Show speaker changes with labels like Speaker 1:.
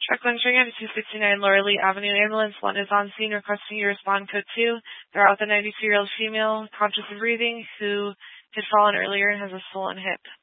Speaker 1: Truck entering at 269 Laura Lee Avenue. Ambulance 1 is on scene requesting you respond. Code 2. They're out with a 92-year-old female, conscious and breathing, who had fallen earlier and has a swollen hip.